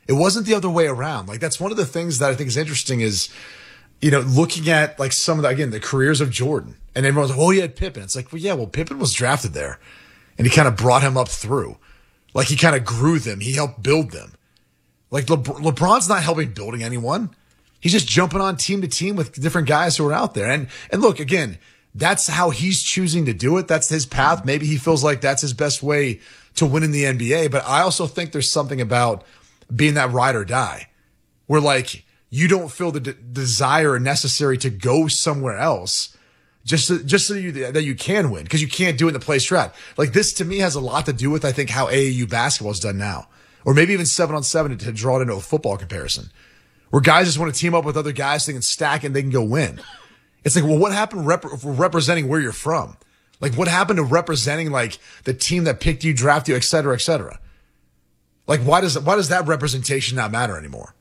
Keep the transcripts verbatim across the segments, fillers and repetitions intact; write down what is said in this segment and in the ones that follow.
It wasn't the other way around. Like, that's one of the things that I think is interesting is, you know, looking at like some of the, again, the careers of Jordan, and everyone's like, oh, he had Pippen. It's like, well, yeah, well, Pippen was drafted there and he kind of brought him up through. Like, he kind of grew them. He helped build them. Like, Le- LeBron's not helping building anyone. He's just jumping on team to team with different guys who are out there. And, and look, again, that's how he's choosing to do it. That's his path. Maybe he feels like that's his best way to win in the N B A. But I also think there's something about being that ride or die where, like, you don't feel the de- desire necessary to go somewhere else just so, just so you, that you can win, because you can't do it in the place you're at. Like, this to me has a lot to do with, I think, how A A U basketball is done now, or maybe even seven on seven to draw it into a football comparison, where guys just want to team up with other guys so they can stack and they can go win. It's like, well, what happened rep- representing where you're from? Like, what happened to representing, like, the team that picked you, drafted you, et cetera, et cetera? Like, why does why does that representation not matter anymore?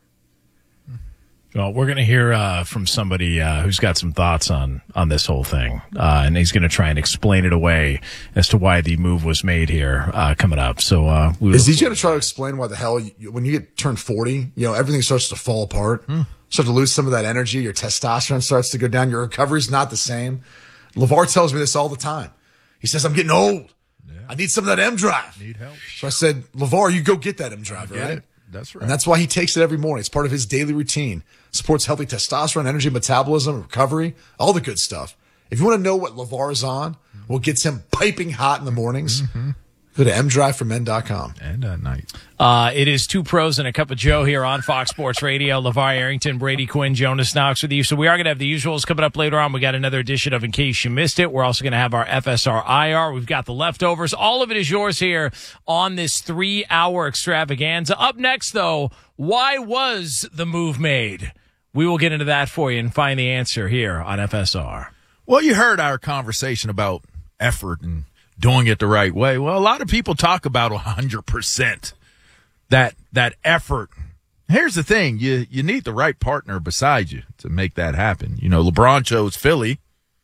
Well, we're going to hear uh, from somebody uh, who's got some thoughts on, on this whole thing, uh, and he's going to try and explain it away as to why the move was made here uh, coming up. So, uh, we is he going to try to explain why the hell you, when you get turned forty, you know, everything starts to fall apart, mm. start to lose some of that energy, your testosterone starts to go down, your recovery's not the same. LeVar tells me this all the time. He says, "I'm getting old. Yeah. I need some of that M Drive. Need help." So I said, "LeVar, you go get that M Drive, right?" It. That's right. And that's why he takes it every morning. It's part of his daily routine. Supports healthy testosterone, energy, metabolism, recovery, all the good stuff. If you want to know what LeVar is on, what gets him piping hot in the mornings, mm-hmm. go to m drive for men dot com. And at night. Uh, it is Two Pros and a Cup of Joe here on Fox Sports Radio. LeVar Arrington, Brady Quinn, Jonas Knox with you. So we are going to have the usuals coming up later on. We got another edition of In Case You Missed It. We're also going to have our F S R I R. We've got the leftovers. All of it is yours here on this three-hour extravaganza. Up next, though, why was the move made? We will get into that for you and find the answer here on F S R. Well, you heard our conversation about effort and doing it the right way. Well, a lot of people talk about one hundred percent. That that effort. Here's the thing. You you need the right partner beside you to make that happen. You know, LeBron chose Philly.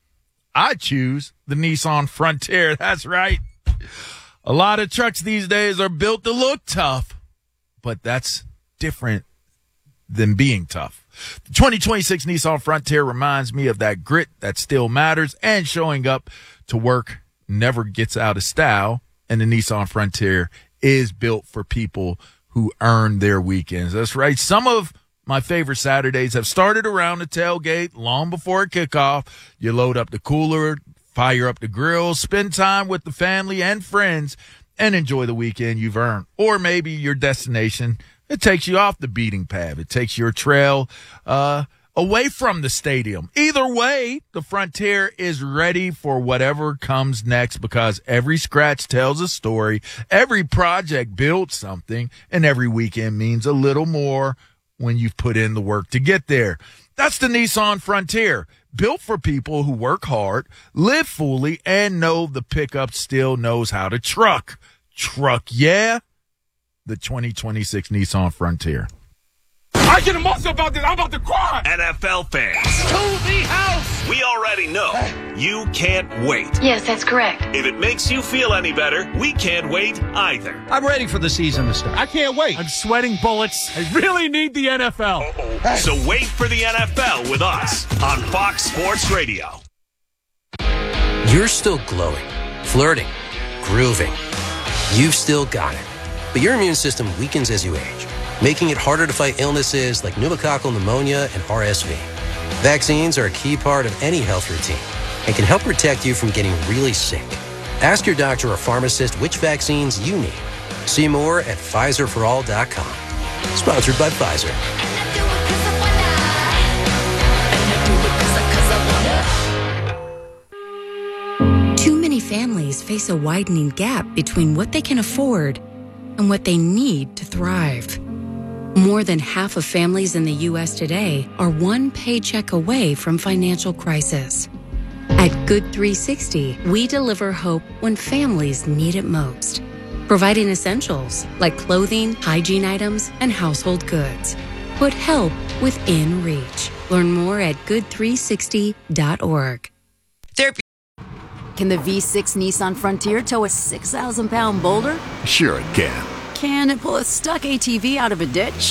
I choose the Nissan Frontier. That's right. A lot of trucks these days are built to look tough, but that's different than being tough. The twenty twenty-six Nissan Frontier reminds me of that grit that still matters, and showing up to work never gets out of style. And the Nissan Frontier is built for people who earn their weekends. That's right. Some of my favorite Saturdays have started around the tailgate long before kickoff. You load up the cooler, fire up the grill, spend time with the family and friends, and enjoy the weekend you've earned. Or maybe your destination, it takes you off the beating path. It takes your trail uh, away from the stadium. Either way, the Frontier is ready for whatever comes next, because every scratch tells a story, every project builds something, and every weekend means a little more when you've put in the work to get there. That's the Nissan Frontier, built for people who work hard, live fully, and know the pickup still knows how to truck. Truck, yeah. The twenty twenty-six Nissan Frontier. I get emotional about this. I'm about to cry. N F L fans. To the house. We already know you can't wait. Yes, that's correct. If it makes you feel any better, we can't wait either. I'm ready for the season to start. I can't wait. I'm sweating bullets. I really need the N F L. Uh-oh. So wait for the N F L with us on Fox Sports Radio. You're still glowing, flirting, grooving. You've still got it. But your immune system weakens as you age, making it harder to fight illnesses like pneumococcal pneumonia and R S V. Vaccines are a key part of any health routine and can help protect you from getting really sick. Ask your doctor or pharmacist which vaccines you need. See more at Pfizer for all dot com. Sponsored by Pfizer. Too many families face a widening gap between what they can afford and what they need to thrive. More than half of families in the U S today are one paycheck away from financial crisis. At Good three sixty, we deliver hope when families need it most, providing essentials like clothing, hygiene items, and household goods. Put help within reach. Learn more at good three sixty dot org. Can the V six Nissan Frontier tow a six thousand pound boulder? Sure it can. Can it pull a stuck A T V out of a ditch?